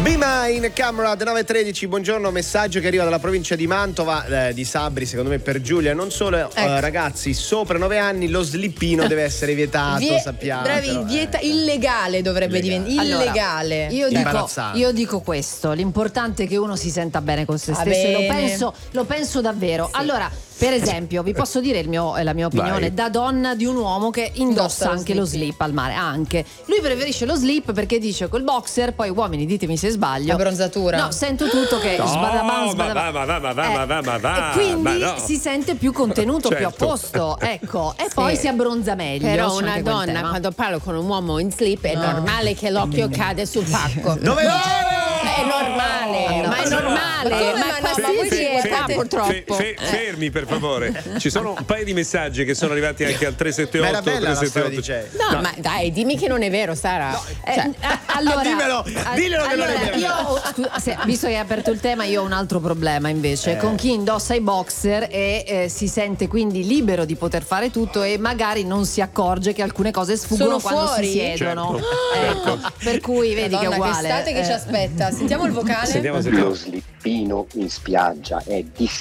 Bima in Camera 913, buongiorno, messaggio che arriva dalla provincia di Mantova, di Sabri, secondo me per Giulia, non solo, Ecco. Ragazzi sopra 9 anni lo slippino deve essere vietato, sappiamo. Bravi, illegale dovrebbe diventare, illegale. Io dico questo, l'importante è che uno si senta bene con se stesso, e lo penso davvero. Sì. Allora, per esempio, vi posso dire la mia opinione. Vai. Da donna di un uomo che indossa anche lo slip al mare, anche. Lui preferisce lo slip perché dice col boxer, poi uomini ditemi se sbaglio. La bronzatura. No, sento tutto che ma quindi si sente più contenuto, più a posto, ecco, e poi si abbronza meglio. Però una donna quando parla con un uomo in slip è normale che l'occhio cade sul pacco. Dove È normale, ma è normale. Ma qualsiasi età purtroppo. Fermi per favore. Ci sono un paio di messaggi che sono arrivati anche al 378. Ma era bella 378. No, ma dai, dimmi che non è vero, Sara. No, allora, diglielo che non è vero. Visto che hai aperto il tema, io ho un altro problema invece con chi indossa i boxer e si sente quindi libero di poter fare tutto e magari non si accorge che alcune cose sfuggono quando si siedono. Certo. Ecco, per cui vedi che è uguale. Che estate che ci aspetta. Sentiamo il vocale. Sentiamo. Lo slippino in spiaggia è